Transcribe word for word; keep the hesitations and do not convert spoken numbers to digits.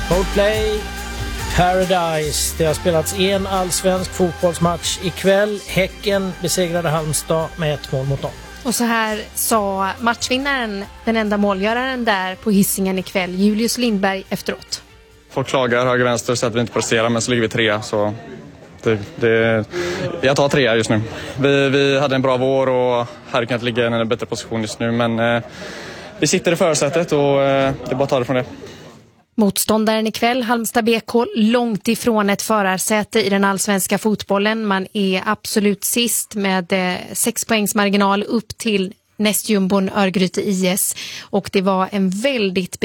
Coldplay, Paradise. Det har spelats en allsvensk fotbollsmatch ikväll. Häcken besegrade Halmstad med ett mål mot noll. Och så här sa matchvinnaren, den enda målgöraren där på Hisingen ikväll, Julius Lindberg, efteråt. Folk klagar höger vänster så att vi inte presterar, men så ligger vi trea, så det, det, jag tar trea just nu. Vi, vi hade en bra vår och här kan inte ligga i en bättre position just nu, men eh, vi sitter i förarsätet och eh, det är bara att ta det från det. Motståndaren ikväll, Halmstad B K, långt ifrån ett förarsäte i den allsvenska fotbollen. Man är absolut sist med eh, sex poängs marginal upp till nästjumbon Örgryte I S, och det var en väldigt